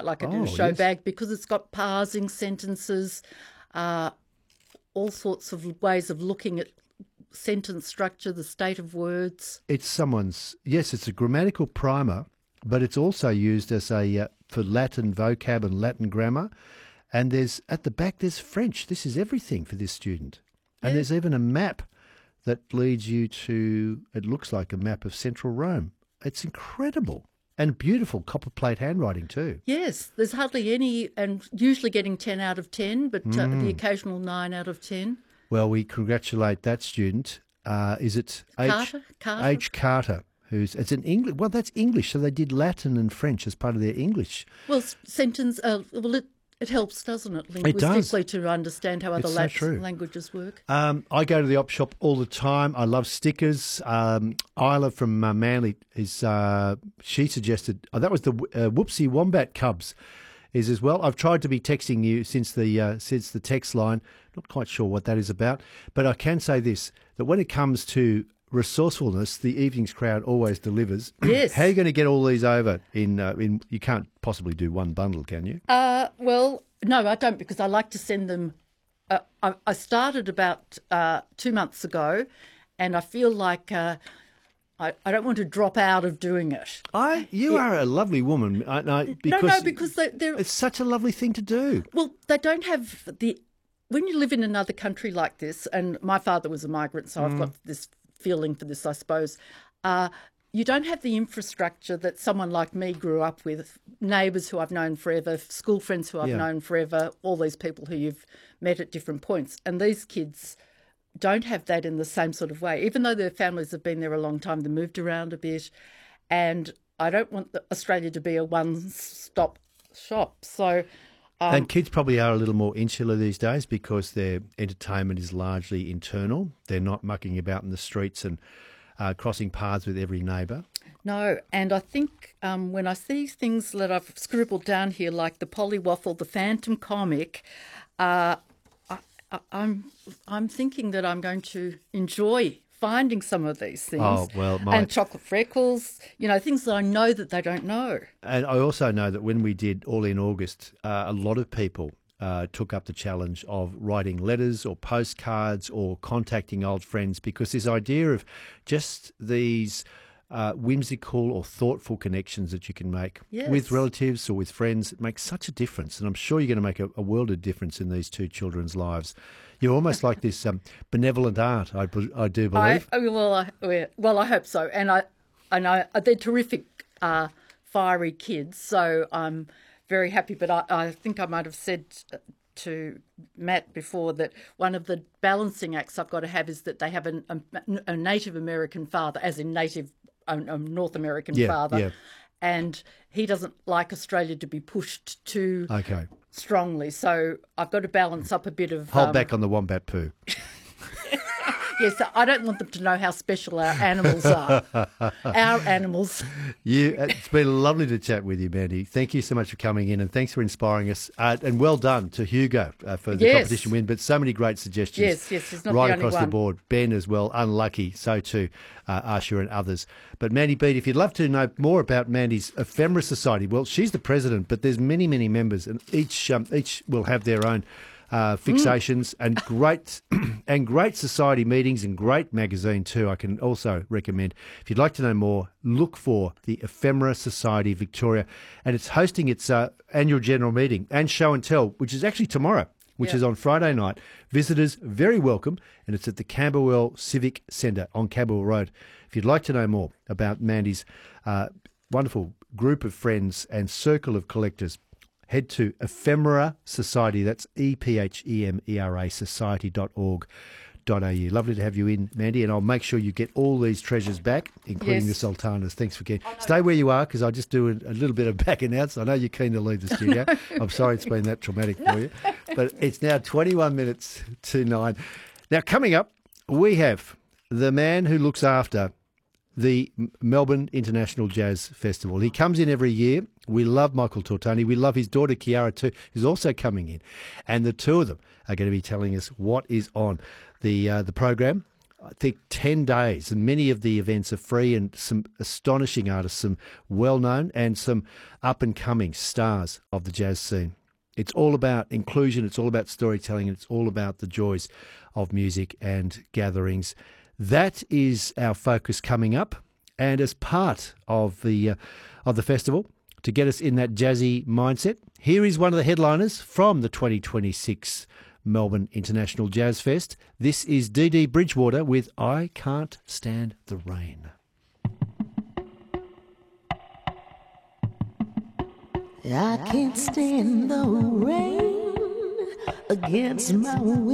like I do Oh, a show yes. bag, because it's got parsing sentences, all sorts of ways of looking at sentence structure, the state of words. It's it's a grammatical primer, but it's also used as for Latin vocab and Latin grammar. And at the back, there's French. This is everything for this student. And there's even a map that leads you to, it looks like a map of central Rome. It's incredible. And beautiful copper plate handwriting too. Yes, there's hardly any, and usually getting 10 out of 10, but the occasional 9 out of 10. Well, we congratulate that student. Is it Carter? H. Carter? It's an English. Well, that's English. So they did Latin and French as part of their English. Well, it helps, doesn't it, linguistically, to understand how other languages work. I go to the op shop all the time. I love stickers. Isla from Manly she suggested that was the Whoopsie Wombat Cubs is as well. I've tried to be texting you since the text line. Not quite sure what that is about, but I can say this: that when it comes to resourcefulness, the evenings crowd always delivers. Yes. How are you going to get all these over in? You can't possibly do one bundle, can you? Well, no, I don't, because I like to send them. I started about 2 months ago, and I feel like I don't want to drop out of doing it. You are a lovely woman. Because they're it's such a lovely thing to do. Well, they don't have when you live in another country like this, and my father was a migrant, so I've got this feeling for this, I suppose. You don't have the infrastructure that someone like me grew up with, neighbours who I've known forever, school friends who I've known forever, all these people who you've met at different points. And these kids don't have that in the same sort of way. Even though their families have been there a long time, they moved around a bit. And I don't want Australia to be a one-stop shop. So... and kids probably are a little more insular these days because their entertainment is largely internal. They're not mucking about in the streets and crossing paths with every neighbour. No, and I think when I see things that I've scribbled down here, like the Polly Waffle, the Phantom comic, I'm thinking that I'm going to enjoy finding some of these things. Oh, well, and chocolate freckles, things that I know that they don't know. And I also know that when we did All in August, a lot of people took up the challenge of writing letters or postcards or contacting old friends, because this idea of just these whimsical or thoughtful connections that you can make with relatives or with friends, it makes such a difference. And I'm sure you're going to make a world of difference in these two children's lives. You're almost like this benevolent aunt, I do believe. I hope so. And I know they're terrific, fiery kids, so I'm very happy. But I think I might have said to Matt before that one of the balancing acts I've got to have is that they have a Native American father, as in a North American father. Yeah. And he doesn't like Australia to be pushed too strongly. So I've got to balance up a bit of... Hold back on the wombat poo. Yes, I don't want them to know how special our animals are. Our animals. It's been lovely to chat with you, Mandy. Thank you so much for coming in, and thanks for inspiring us. And well done to Hugo for the competition win. But so many great suggestions. Yes, he's not right the only across one. the board. Ben as well, unlucky. So too, Asha and others. But Mandy Beat, if you'd love to know more about Mandy's Ephemera Society, well, she's the president, but there's many, many members, and each will have their own fixations and great society meetings and great magazine too. I can also recommend, if you'd like to know more, look for the Ephemera Society Victoria, and it's hosting its annual general meeting and show and tell, which is actually tomorrow, which is on Friday night. Visitors very welcome, and it's at the Camberwell Civic Centre on Camberwell Road. If you'd like to know more about Mandy's wonderful group of friends and circle of collectors, head to Ephemera Society. That's EPHEMERA society.org.au. Lovely to have you in, Mandy, and I'll make sure you get all these treasures back, including the sultanas. Thanks for getting. Stay where you are, because I just do a little bit of back and outs. I know you're keen to leave the studio. I'm sorry it's been that traumatic for you. But it's now 21 minutes to 9. Now, coming up, we have the man who looks after the Melbourne International Jazz Festival. He comes in every year. We love Michael Tortoni. We love his daughter Chiara too, who's also coming in. And the two of them are going to be telling us what is on the program I think, 10 days, and many of the events are free, and some astonishing artists, some well-known and some up-and-coming stars of the jazz scene. It's all about inclusion, it's all about storytelling, and it's all about the joys of music and gatherings. That is our focus coming up, and as part of the festival, to get us in that jazzy mindset, here is one of the headliners from the 2026 Melbourne International Jazz Fest. This is Dee Dee Bridgewater with I Can't Stand the Rain. I can't stand the rain against my will.